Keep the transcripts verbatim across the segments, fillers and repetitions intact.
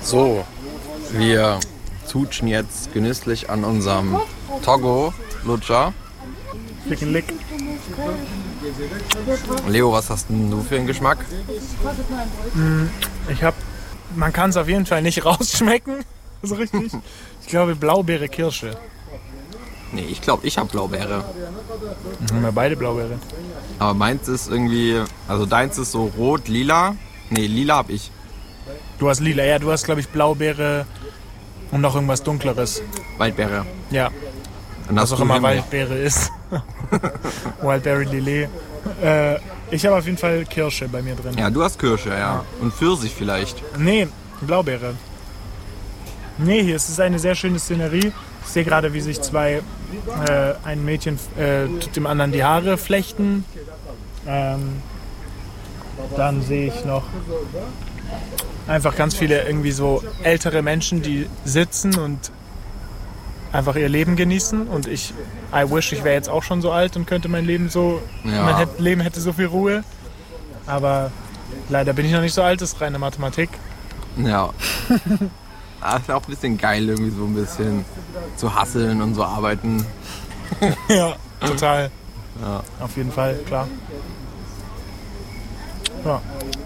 So, wir tutschen jetzt genüsslich an unserem Togo-Lutscher. Licken, lick. Leo, was hast denn du für einen Geschmack? Ich hab, man kann es auf jeden Fall nicht rausschmecken, so richtig. Ich glaube Blaubeere, Kirsche. Nee, ich glaube, ich habe Blaubeere. Haben wir beide Blaubeere. Aber meins ist irgendwie, also deins ist so rot, lila. Nee, lila hab ich. Du hast lila, ja, du hast glaube ich Blaubeere und noch irgendwas Dunkleres. Waldbeere. Ja, Und was hast auch du immer Himmel. Waldbeere ist. Wildberry Lillet. Äh, ich habe auf jeden Fall Kirsche bei mir drin. Ja, du hast Kirsche, ja. Und Pfirsich vielleicht. Nee, Blaubeere. Nee, hier ist es eine sehr schöne Szenerie. Ich sehe gerade, wie sich zwei, äh, ein Mädchen äh, tut dem anderen die Haare flechten. Ähm, dann sehe ich noch einfach ganz viele irgendwie so ältere Menschen, die sitzen und einfach ihr Leben genießen. Und ich, I wish, ich wäre jetzt auch schon so alt und könnte mein Leben so, Ja. mein hätte, Leben hätte so viel Ruhe. Aber leider bin ich noch nicht so alt, das ist reine Mathematik. Ja. Aber ist auch ein bisschen geil, irgendwie so ein bisschen zu hasseln und so arbeiten. Ja, total. Ja. Auf jeden Fall, klar. Ja.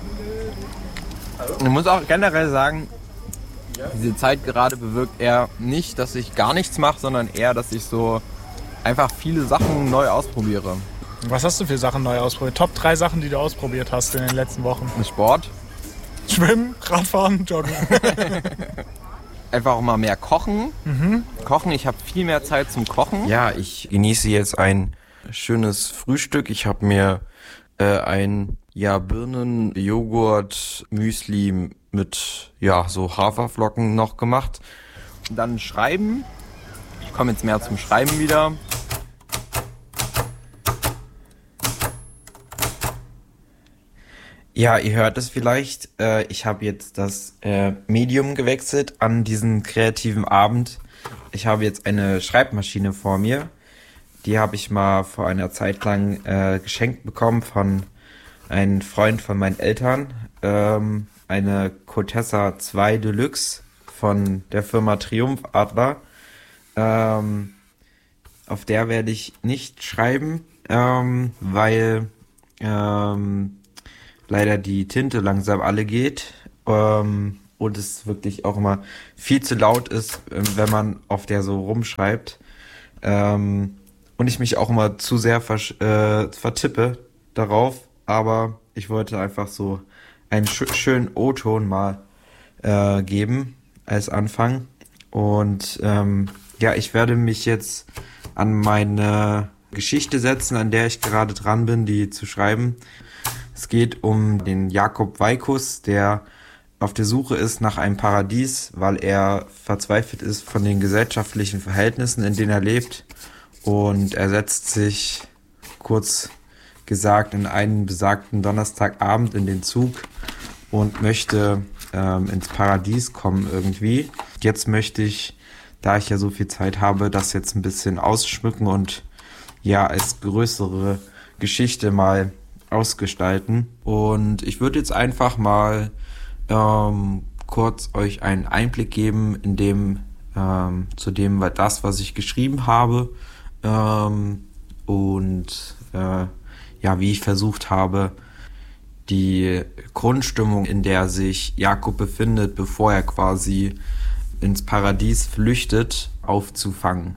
Ich muss auch generell sagen, diese Zeit gerade bewirkt eher nicht, dass ich gar nichts mache, sondern eher, dass ich so einfach viele Sachen neu ausprobiere. Was hast du für Sachen neu ausprobiert? Top drei Sachen, die du ausprobiert hast in den letzten Wochen. Sport, Schwimmen, Radfahren, Joggen. einfach auch mal mehr kochen. Mhm. Kochen, ich habe viel mehr Zeit zum Kochen. Ja, ich genieße jetzt ein schönes Frühstück. Ich habe mir äh, ein ja Birnen, Joghurt, Müsli mit ja so Haferflocken noch gemacht. Dann schreiben. Ich komme jetzt mehr zum Schreiben wieder. Ja, ihr hört es vielleicht. Äh, ich habe jetzt das äh, Medium gewechselt an diesen kreativen Abend. Ich habe jetzt eine Schreibmaschine vor mir. Die habe ich mal vor einer Zeit lang äh, geschenkt bekommen von einem Freund von meinen Eltern. Ähm, eine Contessa zwei Deluxe von der Firma Triumph Adler. Ähm, auf der werde ich nicht schreiben, ähm, weil ähm, leider die Tinte langsam alle geht ähm, und es wirklich auch immer viel zu laut ist, äh, wenn man auf der so rumschreibt. Ähm, und ich mich auch immer zu sehr versch- äh, vertippe darauf, aber ich wollte einfach so einen sch- schönen O-Ton mal äh, geben als Anfang. Und ähm, ja, ich werde mich jetzt an meine Geschichte setzen, an der ich gerade dran bin, die zu schreiben. Es geht um den Jakob Weikus, der auf der Suche ist nach einem Paradies, weil er verzweifelt ist von den gesellschaftlichen Verhältnissen, in denen er lebt. Und er setzt sich, kurz gesagt, in einen besagten Donnerstagabend in den Zug und möchte ähm, ins Paradies kommen irgendwie. Jetzt möchte ich, da ich ja so viel Zeit habe, das jetzt ein bisschen ausschmücken und ja als größere Geschichte mal ausgestalten. Und ich würde jetzt einfach mal ähm, kurz euch einen Einblick geben in dem, ähm, zu dem, das, was ich geschrieben habe ähm, und äh, ja, wie ich versucht habe, die Grundstimmung, in der sich Jakob befindet, bevor er quasi ins Paradies flüchtet, aufzufangen.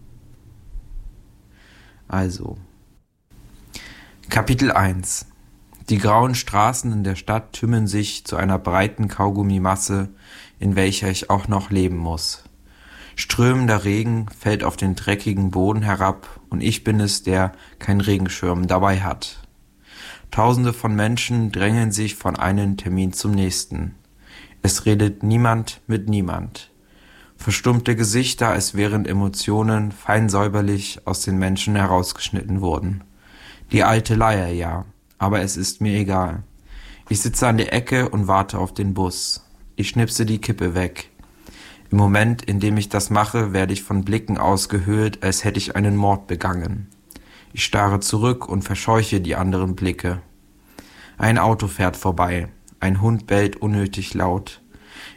Also, Kapitel eins. Die grauen Straßen in der Stadt tümmeln sich zu einer breiten Kaugummimasse, in welcher ich auch noch leben muss. Strömender Regen fällt auf den dreckigen Boden herab und ich bin es, der kein Regenschirm dabei hat. Tausende von Menschen drängeln sich von einem Termin zum nächsten. Es redet niemand mit niemand. Verstummte Gesichter, als wären Emotionen fein säuberlich aus den Menschen herausgeschnitten wurden. Die alte Leier, ja, aber es ist mir egal. Ich sitze an der Ecke und warte auf den Bus. Ich schnipse die Kippe weg. Im Moment, in dem ich das mache, werde ich von Blicken ausgehöhlt, als hätte ich einen Mord begangen. Ich starre zurück und verscheuche die anderen Blicke. Ein Auto fährt vorbei. Ein Hund bellt unnötig laut.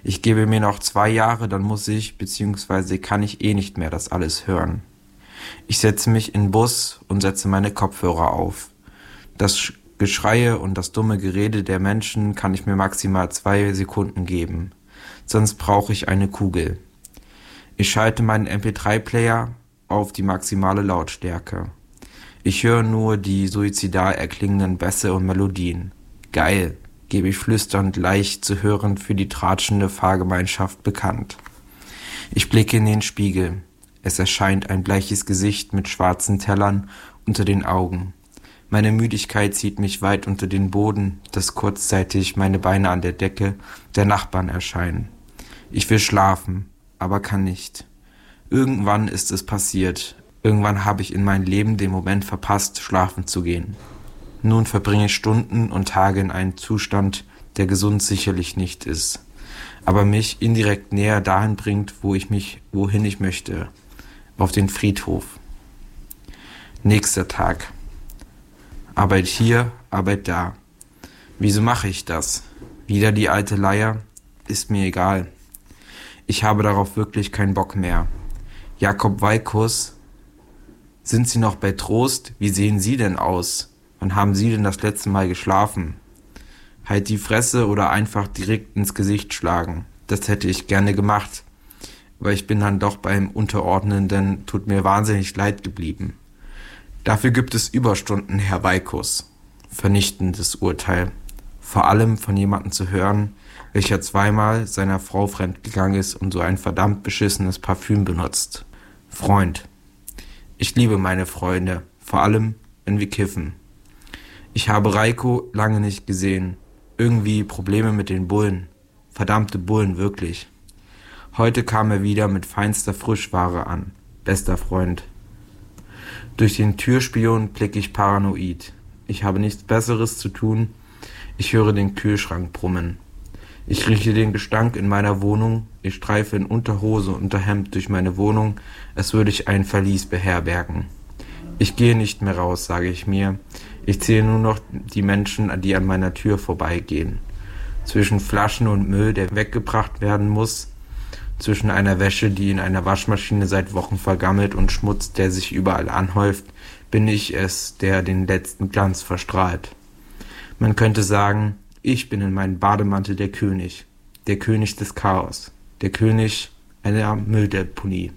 Ich gebe mir noch zwei Jahre, dann muss ich, beziehungsweise kann ich eh nicht mehr das alles hören. Ich setze mich in den Bus und setze meine Kopfhörer auf. Das Geschreie und das dumme Gerede der Menschen kann ich mir maximal zwei Sekunden geben. Sonst brauche ich eine Kugel. Ich schalte meinen M P drei Player auf die maximale Lautstärke. Ich höre nur die suizidal erklingenden Bässe und Melodien. Geil, gebe ich flüsternd leicht zu hören für die tratschende Fahrgemeinschaft bekannt. Ich blicke in den Spiegel. Es erscheint ein bleiches Gesicht mit schwarzen Tellern unter den Augen. Meine Müdigkeit zieht mich weit unter den Boden, dass kurzzeitig meine Beine an der Decke der Nachbarn erscheinen. Ich will schlafen, aber kann nicht. Irgendwann ist es passiert. Irgendwann habe ich in meinem Leben den Moment verpasst, schlafen zu gehen. Nun verbringe ich Stunden und Tage in einem Zustand, der gesund sicherlich nicht ist, aber mich indirekt näher dahin bringt, wo ich mich, wohin ich möchte. Auf den Friedhof. Nächster Tag. Arbeit hier, Arbeit da. Wieso mache ich das? Wieder die alte Leier? Ist mir egal. Ich habe darauf wirklich keinen Bock mehr. Jakob Weikus, sind Sie noch bei Trost? Wie sehen Sie denn aus? Wann haben Sie denn das letzte Mal geschlafen? Halt die Fresse oder einfach direkt ins Gesicht schlagen. Das hätte ich gerne gemacht. Aber ich bin dann doch beim Unterordnenden, tut mir wahnsinnig leid geblieben. Dafür gibt es Überstunden, Herr Weikus. Vernichtendes Urteil. Vor allem von jemandem zu hören, welcher zweimal seiner Frau fremdgegangen ist und so ein verdammt beschissenes Parfüm benutzt. Freund. Ich liebe meine Freunde, vor allem, wenn wir kiffen. Ich habe Reiko lange nicht gesehen. Irgendwie Probleme mit den Bullen. Verdammte Bullen, wirklich. Heute kam er wieder mit feinster Frischware an. Bester Freund. Durch den Türspion blicke ich paranoid. Ich habe nichts Besseres zu tun. Ich höre den Kühlschrank brummen. Ich rieche den Gestank in meiner Wohnung. Ich streife in Unterhose und Unterhemd durch meine Wohnung, als würde ich ein Verlies beherbergen. Ich gehe nicht mehr raus, sage ich mir. Ich zähle nur noch die Menschen, die an meiner Tür vorbeigehen. Zwischen Flaschen und Müll, der weggebracht werden muss, zwischen einer Wäsche, die in einer Waschmaschine seit Wochen vergammelt und Schmutz, der sich überall anhäuft, bin ich es, der den letzten Glanz verstrahlt. Man könnte sagen, ich bin in meinem Bademantel der König, der König des Chaos, der König einer Mülldeponie.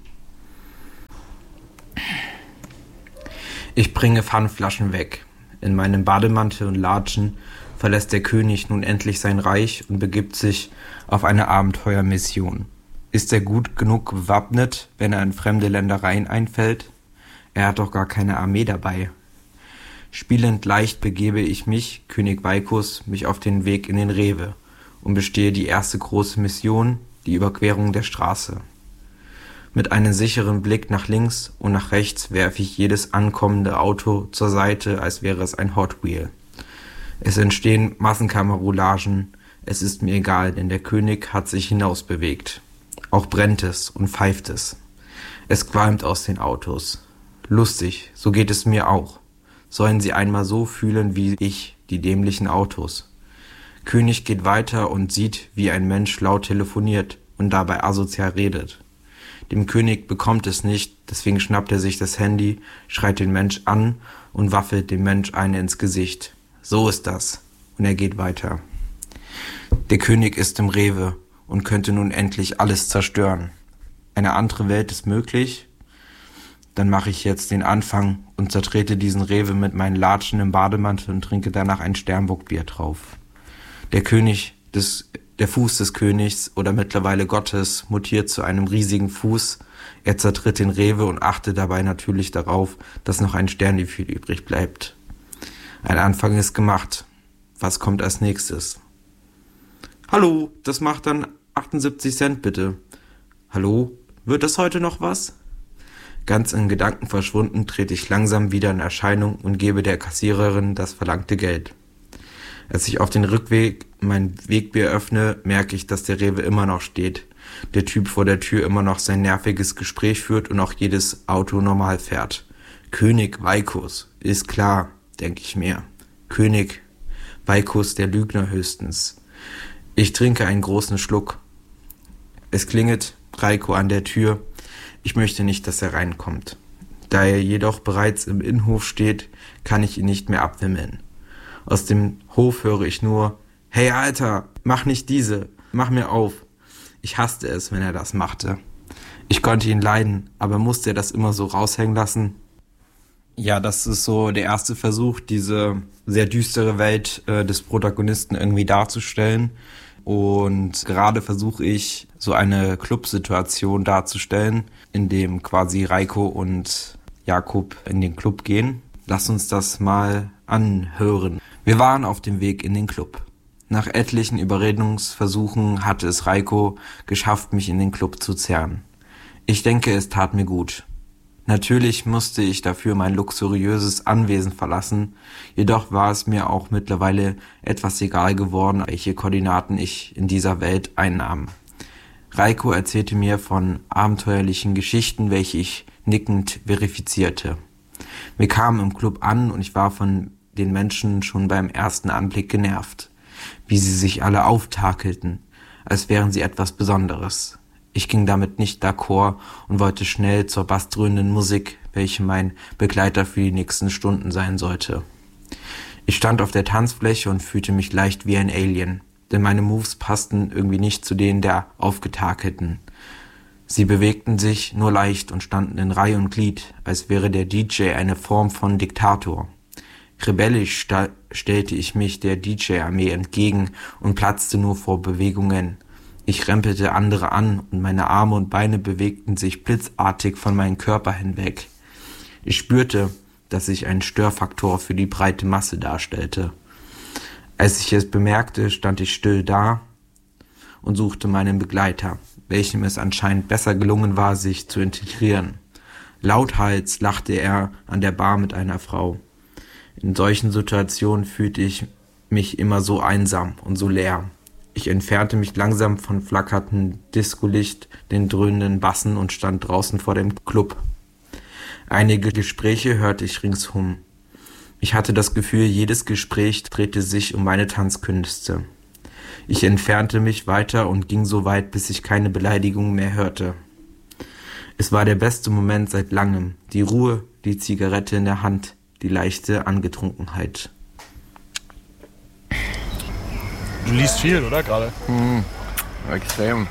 Ich bringe Pfandflaschen weg. In meinem Bademantel und Latschen verlässt der König nun endlich sein Reich und begibt sich auf eine Abenteuermission. Ist er gut genug gewappnet, wenn er in fremde Ländereien einfällt? Er hat doch gar keine Armee dabei. Spielend leicht begebe ich mich, König Weikus, mich auf den Weg in den Rewe und bestehe die erste große Mission, die Überquerung der Straße. Mit einem sicheren Blick nach links und nach rechts werfe ich jedes ankommende Auto zur Seite, als wäre es ein Hot Wheel. Es entstehen Massenkamerulagen, es ist mir egal, denn der König hat sich hinausbewegt. Auch brennt es und pfeift es. Es qualmt aus den Autos. Lustig, so geht es mir auch. Sollen sie einmal so fühlen wie ich, die dämlichen Autos. König geht weiter und sieht, wie ein Mensch laut telefoniert und dabei asozial redet. Dem König bekommt es nicht, deswegen schnappt er sich das Handy, schreit den Mensch an und waffelt dem Mensch eine ins Gesicht. So ist das. Und er geht weiter. Der König ist im Rewe und könnte nun endlich alles zerstören. Eine andere Welt ist möglich. Dann mache ich jetzt den Anfang und zertrete diesen Rewe mit meinen Latschen im Bademantel und trinke danach ein Sternburg-Bier drauf. Der König des, der Fuß des Königs oder mittlerweile Gottes mutiert zu einem riesigen Fuß. Er zertritt den Rewe und achtet dabei natürlich darauf, dass noch ein Sterngefühl übrig bleibt. Ein Anfang ist gemacht. Was kommt als nächstes? Hallo, das macht dann achtundsiebzig Cent bitte. Hallo, wird das heute noch was? Ganz in Gedanken verschwunden trete ich langsam wieder in Erscheinung und gebe der Kassiererin das verlangte Geld. Als ich auf den Rückweg mein Wegbier öffne, merke ich, dass der Rewe immer noch steht. Der Typ vor der Tür immer noch sein nerviges Gespräch führt und auch jedes Auto normal fährt. König Weikus, ist klar, denke ich mir. König Weikus, der Lügner höchstens. Ich trinke einen großen Schluck. Es klingelt Reiko an der Tür. Ich möchte nicht, dass er reinkommt. Da er jedoch bereits im Innenhof steht, kann ich ihn nicht mehr abwimmeln. Aus dem Hof höre ich nur: Hey Alter, mach nicht diese, mach mir auf. Ich hasste es, wenn er das machte. Ich konnte ihn leiden, aber musste er das immer so raushängen lassen? Ja, das ist so der erste Versuch, diese sehr düstere Welt äh, des Protagonisten irgendwie darzustellen. Und gerade versuche ich, so eine Clubsituation darzustellen, in dem quasi Reiko und Jakob in den Club gehen. Lass uns das mal anhören. Wir waren auf dem Weg in den Club. Nach etlichen Überredungsversuchen hatte es Reiko geschafft, mich in den Club zu zerren. Ich denke, es tat mir gut. Natürlich musste ich dafür mein luxuriöses Anwesen verlassen, jedoch war es mir auch mittlerweile etwas egal geworden, welche Koordinaten ich in dieser Welt einnahm. Reiko erzählte mir von abenteuerlichen Geschichten, welche ich nickend verifizierte. Wir kamen im Club an und ich war von den Menschen schon beim ersten Anblick genervt, wie sie sich alle auftakelten, als wären sie etwas Besonderes. Ich ging damit nicht d'accord und wollte schnell zur bassdröhnenden Musik, welche mein Begleiter für die nächsten Stunden sein sollte. Ich stand auf der Tanzfläche und fühlte mich leicht wie ein Alien, denn meine Moves passten irgendwie nicht zu denen der Aufgetakelten. Sie bewegten sich nur leicht und standen in Reihe und Glied, als wäre der D J eine Form von Diktator. Rebellisch sta- stellte ich mich der D J-Armee entgegen und platzte nur vor Bewegungen. Ich rempelte andere an und meine Arme und Beine bewegten sich blitzartig von meinem Körper hinweg. Ich spürte, dass ich einen Störfaktor für die breite Masse darstellte. Als ich es bemerkte, stand ich still da und suchte meinen Begleiter, welchem es anscheinend besser gelungen war, sich zu integrieren. Lauthals lachte er an der Bar mit einer Frau. In solchen Situationen fühlte ich mich immer so einsam und so leer. Ich entfernte mich langsam von flackerndem Discolicht, den dröhnenden Bassen und stand draußen vor dem Club. Einige Gespräche hörte ich ringsum. Ich hatte das Gefühl, jedes Gespräch drehte sich um meine Tanzkünste. Ich entfernte mich weiter und ging so weit, bis ich keine Beleidigungen mehr hörte. Es war der beste Moment seit langem. Die Ruhe, die Zigarette in der Hand, die leichte Angetrunkenheit. Du liest viel, oder, gerade? Hm, extrem.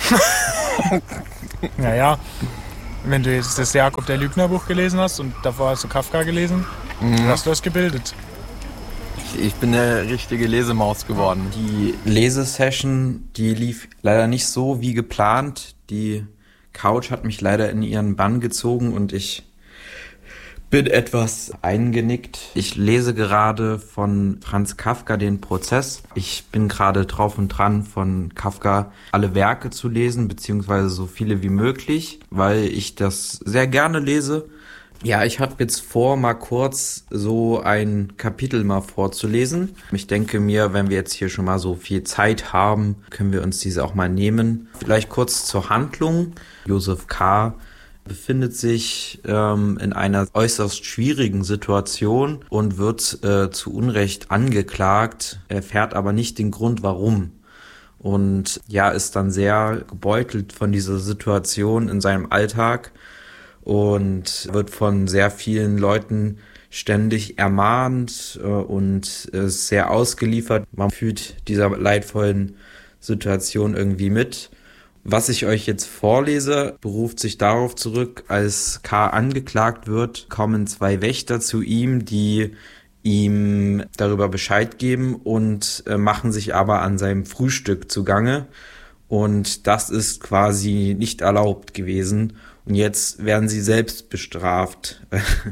Naja, wenn du jetzt das Jakob der Lügner Buch gelesen hast und davor hast du Kafka gelesen, mhm. dann hast du das gebildet. Ich, ich bin eine richtige Lesemaus geworden. Die Lesesession, die lief leider nicht so wie geplant. Die Couch hat mich leider in ihren Bann gezogen und ich bin etwas eingenickt. Ich lese gerade von Franz Kafka den Prozess. Ich bin gerade drauf und dran, von Kafka alle Werke zu lesen, beziehungsweise so viele wie möglich, weil ich das sehr gerne lese. Ja, ich habe jetzt vor, mal kurz so ein Kapitel mal vorzulesen. Ich denke mir, wenn wir jetzt hier schon mal so viel Zeit haben, können wir uns diese auch mal nehmen. Vielleicht kurz zur Handlung. Josef K. befindet sich ähm, in einer äußerst schwierigen Situation und wird äh, zu Unrecht angeklagt, erfährt aber nicht den Grund, warum. Und ja, ist dann sehr gebeutelt von dieser Situation in seinem Alltag und wird von sehr vielen Leuten ständig ermahnt äh, und ist sehr ausgeliefert. Man fühlt dieser leidvollen Situation irgendwie mit. Was ich euch jetzt vorlese, beruft sich darauf zurück, als K. angeklagt wird, kommen zwei Wächter zu ihm, die ihm darüber Bescheid geben und äh, machen sich aber an seinem Frühstück zugange. Und das ist quasi nicht erlaubt gewesen. Und jetzt werden sie selbst bestraft.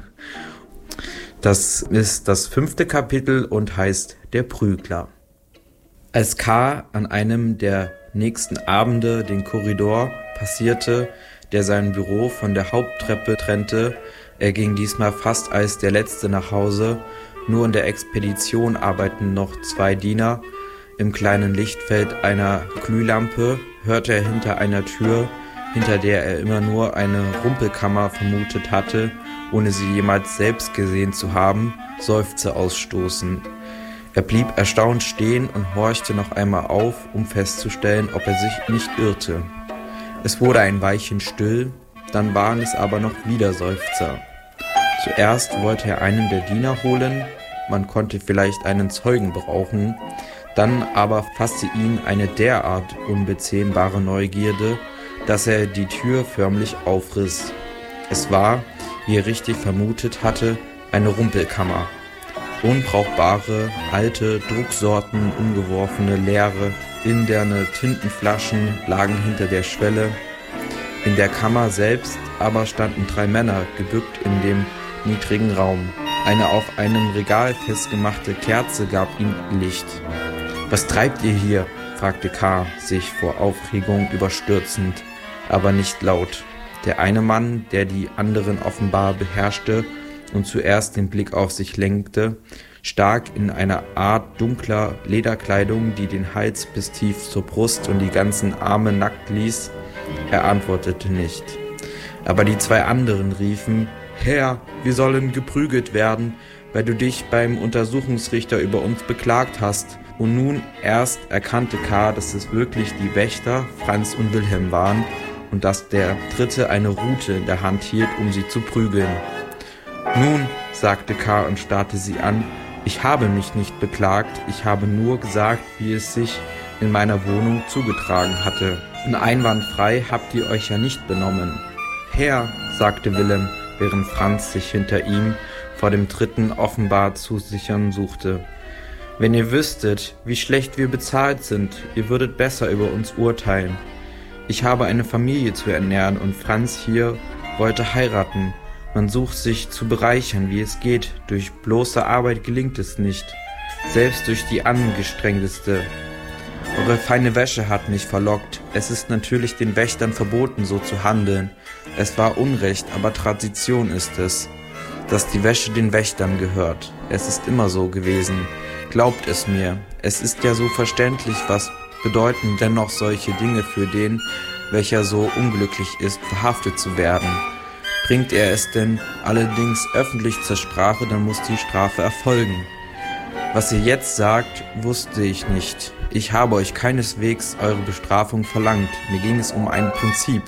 Das ist das fünfte Kapitel und heißt Der Prügler. Als K. an einem der nächsten Abende den Korridor passierte, der sein Büro von der Haupttreppe trennte, er ging diesmal fast als der Letzte nach Hause. Nur in der Expedition arbeiten noch zwei Diener. Im kleinen Lichtfeld einer Glühlampe hörte er hinter einer Tür, hinter der er immer nur eine Rumpelkammer vermutet hatte, ohne sie jemals selbst gesehen zu haben, Seufzer ausstoßen. Er blieb erstaunt stehen und horchte noch einmal auf, um festzustellen, ob er sich nicht irrte. Es wurde ein Weilchen still, dann waren es aber noch wieder Seufzer. Zuerst wollte er einen der Diener holen, man konnte vielleicht einen Zeugen brauchen, dann aber fasste ihn eine derart unbezähmbare Neugierde, dass er die Tür förmlich aufriss. Es war, wie er richtig vermutet hatte, eine Rumpelkammer. Unbrauchbare, alte, Drucksorten, umgeworfene, leere, inderne Tintenflaschen lagen hinter der Schwelle. In der Kammer selbst aber standen drei Männer gebückt in dem niedrigen Raum. Eine auf einem Regal festgemachte Kerze gab ihm Licht. »Was treibt ihr hier?« fragte K., sich vor Aufregung überstürzend, aber nicht laut. Der eine Mann, der die anderen offenbar beherrschte und zuerst den Blick auf sich lenkte, stark in einer Art dunkler Lederkleidung, die den Hals bis tief zur Brust und die ganzen Arme nackt ließ. Er antwortete nicht. Aber die zwei anderen riefen: »Herr, wir sollen geprügelt werden, weil du dich beim Untersuchungsrichter über uns beklagt hast.« Und nun erst erkannte K., dass es wirklich die Wächter, Franz und Wilhelm waren und dass der Dritte eine Rute in der Hand hielt, um sie zu prügeln. »Nun«, sagte K. und starrte sie an, »ich habe mich nicht beklagt, ich habe nur gesagt, wie es sich in meiner Wohnung zugetragen hatte. Und einwandfrei habt ihr euch ja nicht benommen.« »Herr«, sagte Wilhelm, während Franz sich hinter ihm vor dem Dritten offenbar zu sichern suchte. »Wenn ihr wüsstet, wie schlecht wir bezahlt sind, ihr würdet besser über uns urteilen. Ich habe eine Familie zu ernähren und Franz hier wollte heiraten. Man sucht sich zu bereichern, wie es geht. Durch bloße Arbeit gelingt es nicht, selbst durch die angestrengteste. Eure feine Wäsche hat mich verlockt. Es ist natürlich den Wächtern verboten, so zu handeln. Es war Unrecht, aber Tradition ist es, dass die Wäsche den Wächtern gehört. Es ist immer so gewesen. Glaubt es mir, es ist ja so verständlich, was bedeuten dennoch solche Dinge für den, welcher so unglücklich ist, verhaftet zu werden. Bringt er es denn allerdings öffentlich zur Sprache, dann muss die Strafe erfolgen. Was ihr jetzt sagt, wusste ich nicht. Ich habe euch keineswegs eure Bestrafung verlangt. Mir ging es um ein Prinzip.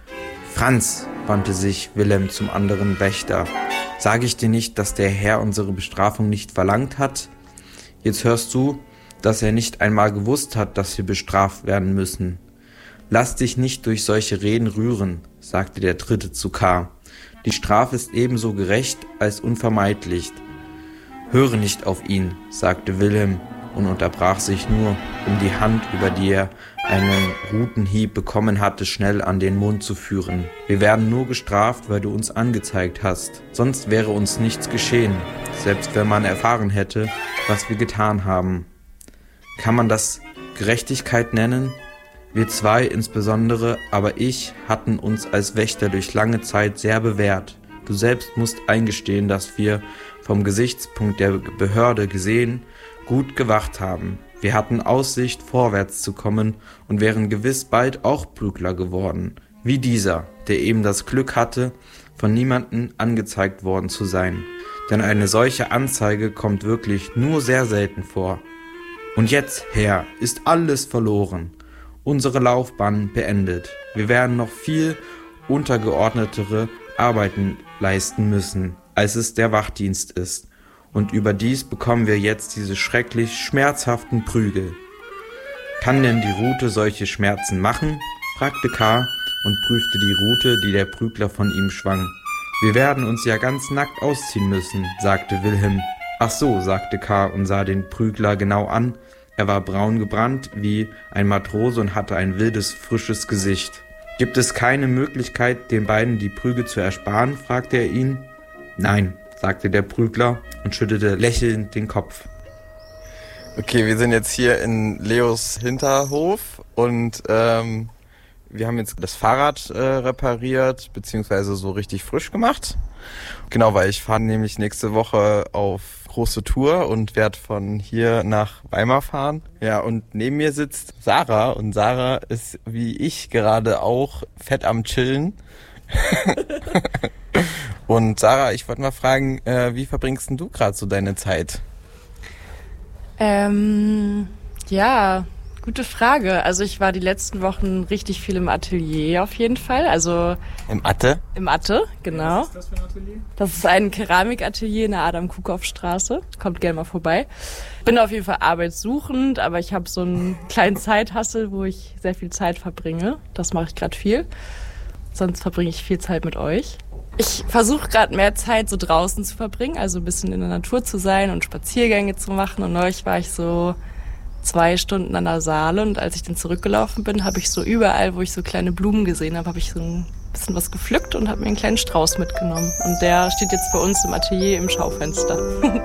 Franz, wandte sich Wilhelm zum anderen Wächter, sage ich dir nicht, dass der Herr unsere Bestrafung nicht verlangt hat? Jetzt hörst du, dass er nicht einmal gewusst hat, dass wir bestraft werden müssen. Lass dich nicht durch solche Reden rühren, sagte der Dritte zu K. Die Strafe ist ebenso gerecht als unvermeidlich. Höre nicht auf ihn, sagte Wilhelm und unterbrach sich nur, um die Hand, über die er einen Rutenhieb bekommen hatte, schnell an den Mund zu führen. Wir werden nur gestraft, weil du uns angezeigt hast. Sonst wäre uns nichts geschehen, selbst wenn man erfahren hätte, was wir getan haben. Kann man das Gerechtigkeit nennen? Wir zwei insbesondere, aber ich, hatten uns als Wächter durch lange Zeit sehr bewährt. Du selbst musst eingestehen, dass wir vom Gesichtspunkt der Behörde gesehen gut gewacht haben. Wir hatten Aussicht, vorwärts zu kommen und wären gewiss bald auch Prügler geworden, wie dieser, der eben das Glück hatte, von niemandem angezeigt worden zu sein. Denn eine solche Anzeige kommt wirklich nur sehr selten vor. Und jetzt, Herr, ist alles verloren. Unsere Laufbahn beendet. Wir werden noch viel untergeordnetere Arbeiten leisten müssen, als es der Wachdienst ist. Und überdies bekommen wir jetzt diese schrecklich schmerzhaften Prügel. Kann denn die Rute solche Schmerzen machen? Fragte K. und prüfte die Rute, die der Prügler von ihm schwang. Wir werden uns ja ganz nackt ausziehen müssen, sagte Wilhelm. Ach so, sagte K. und sah den Prügler genau an. Er war braun gebrannt wie ein Matrose und hatte ein wildes, frisches Gesicht. Gibt es keine Möglichkeit, den beiden die Prügel zu ersparen? Fragte er ihn. Nein, sagte der Prügler und schüttelte lächelnd den Kopf. Okay, wir sind jetzt hier in Leos Hinterhof und ähm, wir haben jetzt das Fahrrad äh, repariert, beziehungsweise so richtig frisch gemacht. Genau, weil ich fahre nämlich nächste Woche auf große Tour und werde von hier nach Weimar fahren. Ja, und neben mir sitzt Sarah und Sarah ist wie ich gerade auch fett am Chillen. Und Sarah, ich wollte mal fragen, äh, wie verbringst denn du gerade so deine Zeit? Ähm, ja, Gute Frage. Also ich war die letzten Wochen richtig viel im Atelier auf jeden Fall. Also Im Atte? im Atte, genau. Was ist das für ein Atelier? Das ist ein Keramikatelier in der Adam-Kukow-Straße. Kommt gerne mal vorbei. Bin auf jeden Fall arbeitssuchend, aber ich habe so einen kleinen Zeithassel, wo ich sehr viel Zeit verbringe. Das mache ich gerade viel. Sonst verbringe ich viel Zeit mit euch. Ich versuche gerade mehr Zeit so draußen zu verbringen, also ein bisschen in der Natur zu sein und Spaziergänge zu machen. Und neulich war ich so zwei Stunden an der Saale und als ich dann zurückgelaufen bin, habe ich so überall, wo ich so kleine Blumen gesehen habe, habe ich so ein bisschen was gepflückt und habe mir einen kleinen Strauß mitgenommen. Und der steht jetzt bei uns im Atelier im Schaufenster.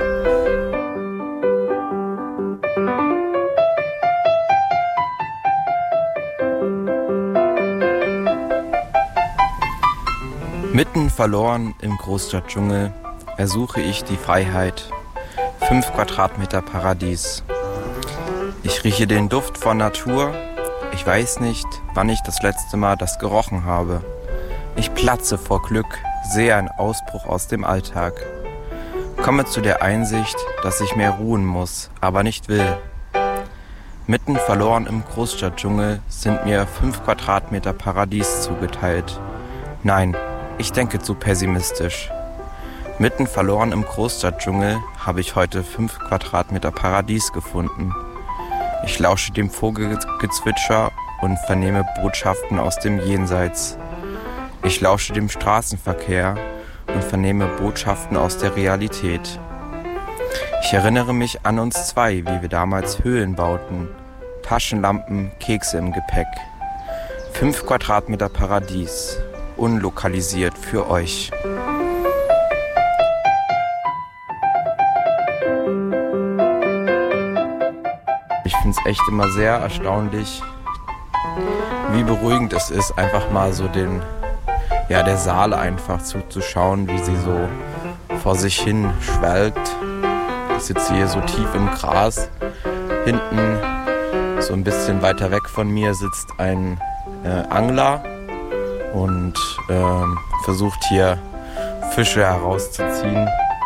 Mitten verloren im Großstadtdschungel ersuche ich die Freiheit. Fünf Quadratmeter Paradies. Ich rieche den Duft von Natur. Ich weiß nicht, wann ich das letzte Mal das gerochen habe. Ich platze vor Glück, sehe einen Ausbruch aus dem Alltag. Komme zu der Einsicht, dass ich mehr ruhen muss, aber nicht will. Mitten verloren im Großstadtdschungel sind mir fünf Quadratmeter Paradies zugeteilt. Nein, ich denke zu pessimistisch. Mitten verloren im Großstadtdschungel habe ich heute fünf Quadratmeter Paradies gefunden. Ich lausche dem Vogelgezwitscher und vernehme Botschaften aus dem Jenseits. Ich lausche dem Straßenverkehr und vernehme Botschaften aus der Realität. Ich erinnere mich an uns zwei, wie wir damals Höhlen bauten. Taschenlampen, Kekse im Gepäck. Fünf Quadratmeter Paradies. Unlokalisiert für euch. Ich finde es echt immer sehr erstaunlich, wie beruhigend es ist, einfach mal so den, ja, der Saale einfach zuzuschauen, wie sie so vor sich hin schwelgt. Ich sitze hier so tief im Gras. Hinten, so ein bisschen weiter weg von mir, sitzt ein äh, Angler und ähm, versucht hier Fische herauszuziehen.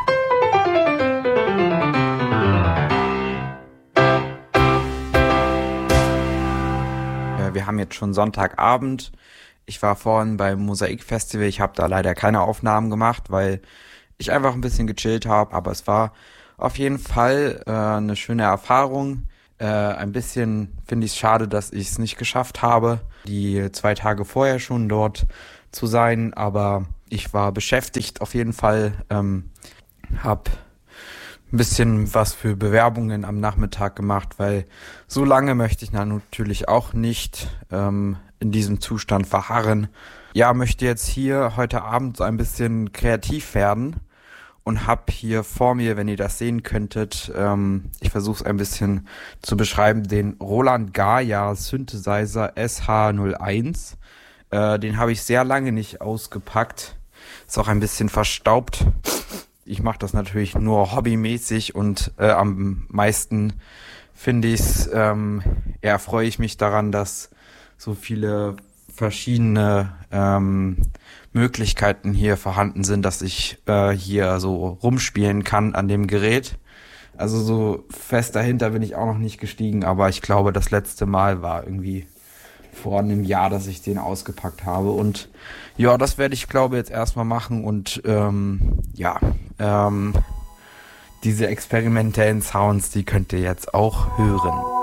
Ja, wir haben jetzt schon Sonntagabend. Ich war vorhin beim Mosaikfestival. Ich habe da leider keine Aufnahmen gemacht, weil ich einfach ein bisschen gechillt habe. Aber es war auf jeden Fall äh, eine schöne Erfahrung. Äh, ein bisschen finde ich es schade, dass ich es nicht geschafft habe, die zwei Tage vorher schon dort zu sein, aber ich war beschäftigt auf jeden Fall, ähm, habe ein bisschen was für Bewerbungen am Nachmittag gemacht, weil so lange möchte ich natürlich auch nicht ähm, in diesem Zustand verharren. Ja, möchte jetzt hier heute Abend so ein bisschen kreativ werden und habe hier vor mir, wenn ihr das sehen könntet, ähm, ich versuche es ein bisschen zu beschreiben, den Roland Gaia Synthesizer S H null eins. Äh, den habe ich sehr lange nicht ausgepackt. Ist auch ein bisschen verstaubt. Ich mache das natürlich nur hobbymäßig und äh, am meisten finde ich es, ähm, ja, freue ich mich daran, dass so viele verschiedene ähm, Möglichkeiten hier vorhanden sind, dass ich äh, hier so rumspielen kann an dem Gerät. Also so fest dahinter bin ich auch noch nicht gestiegen, aber ich glaube, das letzte Mal war irgendwie vor einem Jahr, dass ich den ausgepackt habe. Und ja, das werde ich, glaube ich, jetzt erstmal machen und ähm, ja, ähm, diese experimentellen Sounds, die könnt ihr jetzt auch hören.